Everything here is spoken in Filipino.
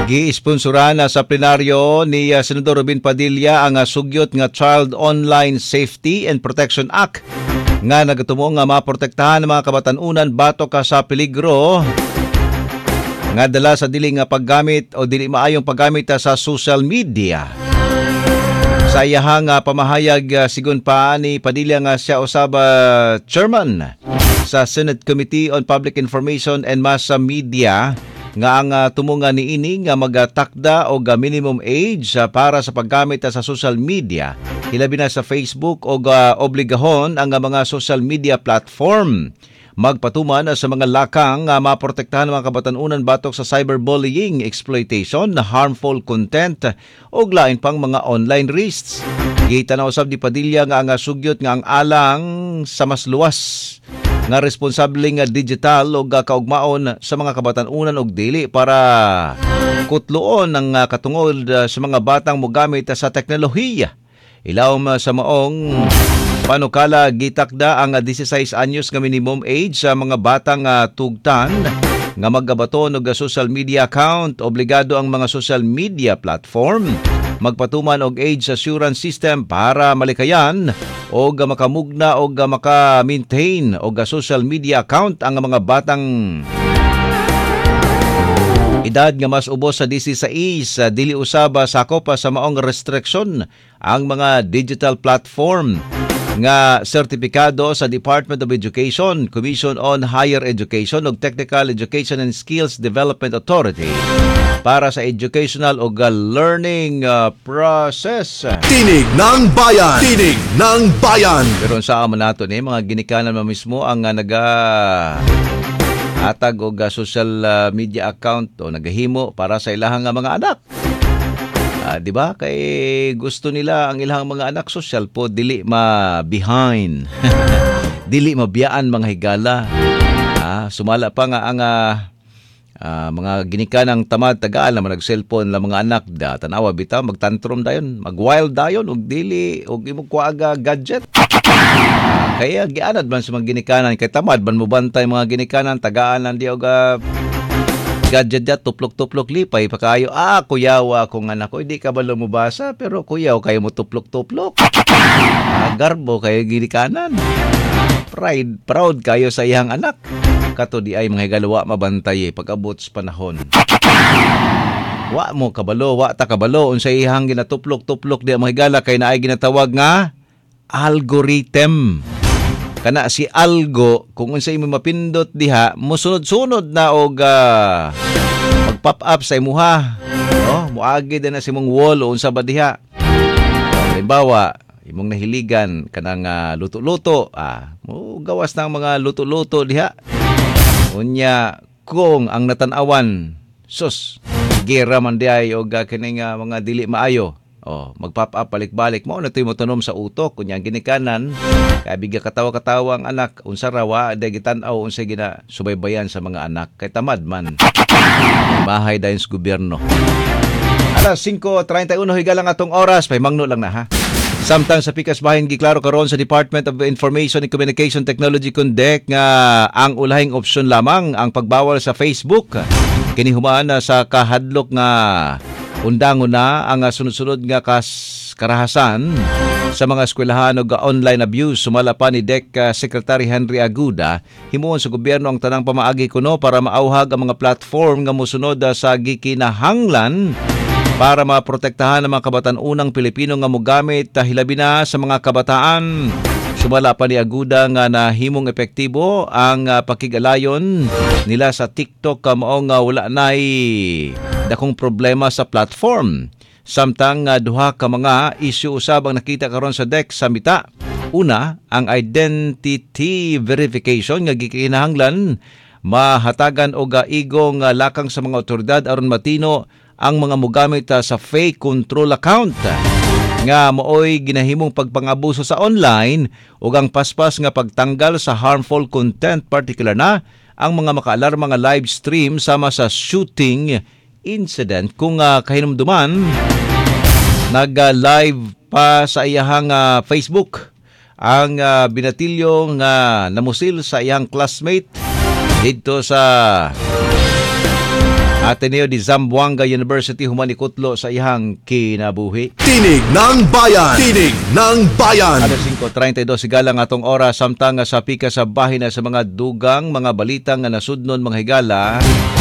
Gi-sponsoran sa plenaryo ni Senador Robin Padilla ang sugyot nga Child Online Safety and Protection Act nga nagatumo nga maprotektahan ang mga kabatanunan batok sa peligro nga dala sa dili nga paggamit o dili maayong paggamit sa social media. Sa iyahang pamahayag sigon pa ni Padilla nga siya usab chairman sa Senate Committee on Public Information and Mass Media nga ang tumunga niini nga magtakda og minimum age para sa paggamit sa social media hilabi na sa Facebook og obligahon ang mga social media platform magpatuman sa mga lakang maprotektahan ang mga kabatanunan batok sa cyberbullying, exploitation, harmful content o lain pang mga online risks. Gitanaw usab di Padilla nga ang sugyot nga ang alang sa mas luwas nga responsabling digital o kaugmaon sa mga kabatanunan og dili para kutloon ang katungod sa mga batang mogamit sa teknolohiya. Ilawom sa maong panukala gitakda ang 16 anyos nga minimum age sa mga batang tugtan nga magabaton og social media account. Obligado ang mga social media platform magpatuman og age assurance system para malikayan o makamugna o maka-maintain og social media account ang mga batang edad nga mas ubos sa 16 dili usab sakop sa maong restriction ang mga digital platform nga sertipikado sa Department of Education, Commission on Higher Education ug Technical Education and Skills Development Authority para sa educational o learning process. Tinig ng Bayan! Tinig ng Bayan! Pero sa amo nato ni mga ginikanan mismo ang atag og social media account o nagahimo para sa ilahang mga anak. Di ba? Kay gusto nila ang ilang mga anak social po dili ma-behind. Dili mabiyaan mga higala. Sumala pa nga ang mga ginikanang tamad tagaan na nag-cellphone lang mga anak da tanawa bitaw magtantrum dayon, mag-wild dayon og dili og imong kuaga gadget. Kaya gianad man sa mga ginikanan kay tamad man mo bantay mga ginikanan tagaan lang di og gadget dat tuplok-tuplok lipay pa kayo. Kuyawa kung anak ko hindi ka ba lumubasa pero kuyaw kayo mo tuplok-tuplok. Garbo kayo ginikanan. Proud kayo sa iyang anak. Kato di ay mga higalawa mabantay pag-abot sa panahon. Wa mo kabalo, wa ta kabalo unsa iyang ginatuplok-tuplok di mga higala kay naay ginatawag nga algorithm. Kana si algo kung unsa imo mapindot diha mosunod-sunod na og mag-pop up sa imuha. Muagi din na si mong wall o unsa ba diha. Halimbawa, imong nahiligan kanang luto-luto, mo gawas ng mga luto-luto diha. Unya kung ang natanawan sus gera man diay og kining mga dili maayo. Mag-pop up balik-balik mo na ito'y motonom sa utok kunya ginikanan kaya bigya katawa-katawa ang anak unsa rawa day gitan-aw unsa gina subaybayan sa mga anak kay tamad man mahay dayon sa gobyerno. Alas 5:31 higalang atong oras pay mangno lang na ha. Samtang sa pikas bahin giklaro karon sa Department of Information and Communication Technology CONDEC nga ang ulahing opsyon lamang ang pagbawal sa Facebook kini humaan sa kahadlok nga undangon na ang sunod-sunod nga karahasan sa mga eskwelahan o online abuse. Sumala pa ni DEC Secretary Henry Aguda, himuon sa gobyerno ang tanang pamaagi kuno para maauhag ang mga platform nga mosunod sa gikinahanglan para maprotektahan ang mga kabataan-unang Pilipino nga mogamit hilabi na sa mga kabataan. Sumala pa ni Aguda nga nahimong epektibo ang pakigalayon nila sa TikTok mao nga wala nay dakong problema sa platform. Samtang duha ka mga issue usab ang nakita karon sa DEC sa mita. Una, ang identity verification nga gikinahanglan mahatagan og igong lakang sa mga otoridad aron matino ang mga mogamit sa fake control account nga mooy ginahimong pagpangabuso sa online ug ang paspas nga pagtanggal sa harmful content, particular na ang mga makaalarma nga live stream sama sa shooting incident. Kung kahinumduman nag-live pa sa iyahang Facebook ang binatilyo nga namusil sa iyang classmate dito sa Ateneo di Zamboanga University human ikutlo sa ihang kinabuhi. Tinig ng Bayan. Tinig ng Bayan. Alas 5:32 sigalang atong oras samtang sa pika sa bahin na sa mga dugang mga balitang nga nasudnon mga higala.